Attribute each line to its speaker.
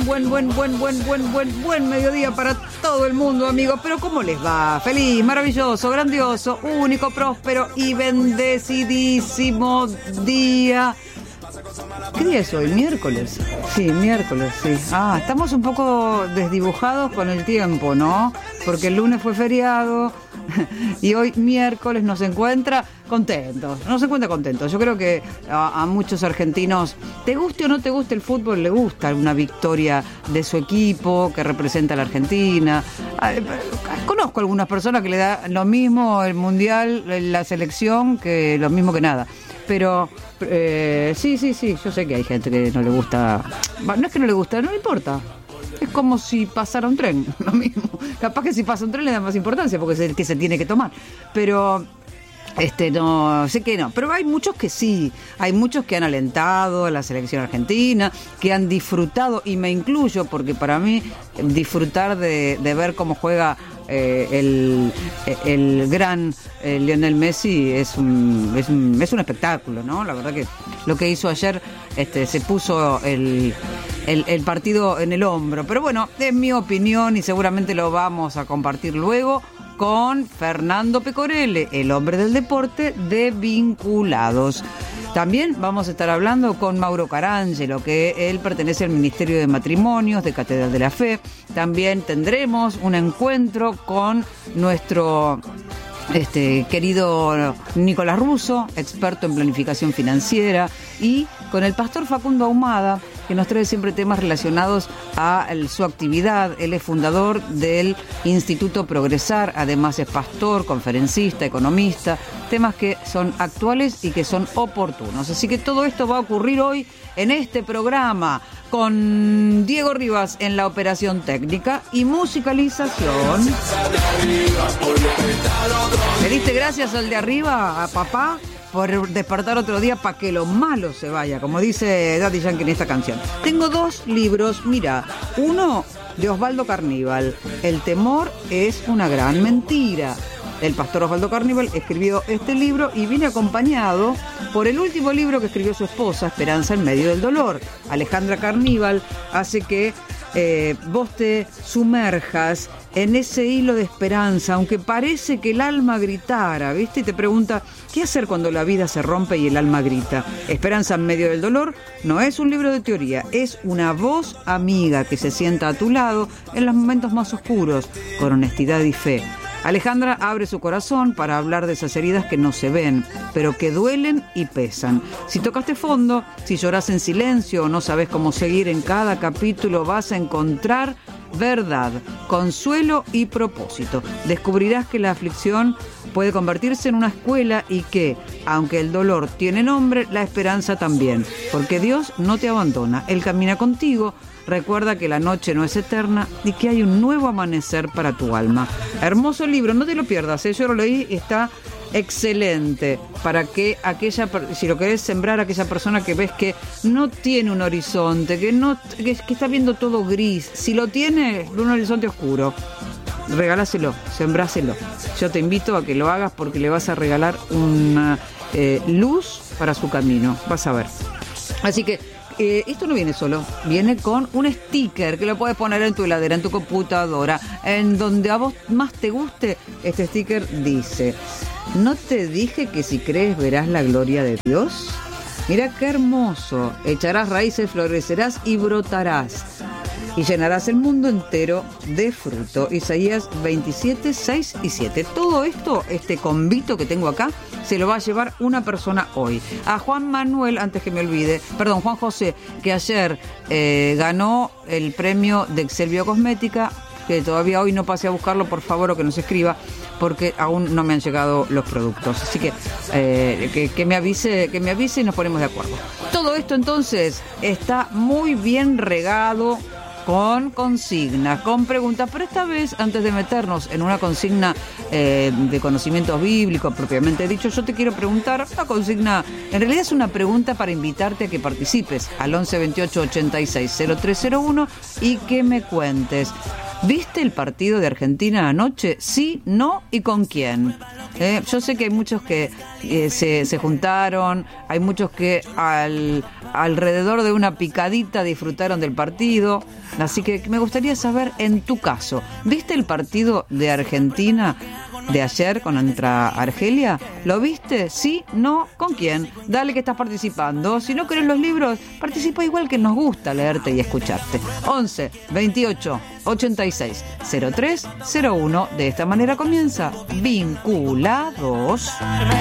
Speaker 1: buen mediodía para todo el mundo, amigos. Pero ¿cómo les va? Feliz, maravilloso, grandioso, único, próspero y bendecidísimo día. ¿Qué día es hoy? ¿Miércoles? Sí, miércoles, sí. Estamos un poco desdibujados con el tiempo, ¿no? Porque el lunes fue feriado y hoy miércoles nos encuentra contentos. Yo creo que a muchos argentinos, te guste o no te guste el fútbol, le gusta una victoria de su equipo que representa a la Argentina. Conozco algunas personas que le da lo mismo el mundial, la selección, que lo mismo que nada. Pero sí, yo sé que hay gente que no le gusta. No es que no le gusta, no le importa. Es como si pasara un tren, lo mismo. Capaz que si pasa un tren le da más importancia porque es el que se tiene que tomar. Pero no, sé que no. Pero hay muchos que sí. Hay muchos que han alentado a la selección argentina, que han disfrutado, y me incluyo, porque para mí disfrutar de ver cómo juega el gran Lionel Messi es un espectáculo, ¿no? La verdad que lo que hizo ayer, se puso el partido en el hombro. Pero bueno, es mi opinión y seguramente lo vamos a compartir luego con Fernando Pecorelle, el hombre del deporte de Vinculados. También vamos a estar hablando con Mauro Carangelo, que él pertenece al Ministerio de Matrimonios de Catedral de la Fe. También tendremos un encuentro con nuestro querido Nicolás Russo, experto en planificación financiera, y con el pastor Facundo Ahumada, que nos trae siempre temas relacionados a su actividad. Él es fundador del Instituto Progresar, además es pastor, conferencista, economista, temas que son actuales y que son oportunos. Así que todo esto va a ocurrir hoy en este programa, con Diego Rivas en la operación técnica y musicalización. ¿Le diste gracias al de arriba, a papá, por despertar otro día para que lo malo se vaya, como dice Daddy Yankee en esta canción? Tengo 2 libros, mira, uno de Osvaldo Carníbal, El temor es una gran mentira. El pastor Osvaldo Carníbal escribió este libro y viene acompañado por el último libro que escribió su esposa, Esperanza en medio del dolor. Alejandra Carníbal hace que vos te sumerjas en ese hilo de esperanza, aunque parece que el alma gritara, ¿viste? Y te pregunta, ¿qué hacer cuando la vida se rompe y el alma grita? Esperanza en medio del dolor no es un libro de teoría, es una voz amiga que se sienta a tu lado en los momentos más oscuros, con honestidad y fe. Alejandra abre su corazón para hablar de esas heridas que no se ven, pero que duelen y pesan. Si tocaste fondo, si llorás en silencio o no sabes cómo seguir, en cada capítulo vas a encontrar verdad, consuelo y propósito. Descubrirás que la aflicción puede convertirse en una escuela y que, aunque el dolor tiene nombre, la esperanza también. Porque Dios no te abandona, Él camina contigo. Recuerda que la noche no es eterna y que hay un nuevo amanecer para tu alma. Hermoso libro, no te lo pierdas, yo lo leí y está excelente para que si lo querés sembrar, aquella persona que ves que no tiene un horizonte, que está viendo todo gris. Si lo tiene, un horizonte oscuro, regálaselo, sembráselo. Yo te invito a que lo hagas porque le vas a regalar una luz para su camino, vas a ver. Así que esto no viene solo, viene con un sticker que lo puedes poner en tu heladera, en tu computadora, en donde a vos más te guste. Este sticker dice: ¿no te dije que si crees verás la gloria de Dios? Mira qué hermoso. Echarás raíces, florecerás y brotarás, y llenarás el mundo entero de fruto. Isaías 27, 6 y 7. Todo esto, este convito que tengo acá, se lo va a llevar una persona hoy. A Juan Manuel, Juan José, que ayer ganó el premio de Excel Biocosmética, que todavía hoy no pase a buscarlo, por favor, o que nos escriba, porque aún no me han llegado los productos. Así que que me avise y nos ponemos de acuerdo. Todo esto entonces está muy bien regado con consignas, con preguntas, pero esta vez, antes de meternos en una consigna de conocimientos bíblicos propiamente dicho, yo te quiero preguntar una consigna, en realidad es una pregunta para invitarte a que participes al 11 28 86 0301 y que me cuentes ¿Viste el partido de Argentina anoche? Sí, no y con quién. Yo sé que hay muchos que se juntaron, hay muchos que alrededor de una picadita disfrutaron del partido, así que me gustaría saber en tu caso, ¿viste el partido de Argentina de ayer contra Argelia? ¿Lo viste? ¿Sí? ¿No? ¿Con quién? Dale que estás participando. Si no querés los libros, participa igual, que nos gusta leerte y escucharte. 11 28 86 03 01. De esta manera comienza Vinculados.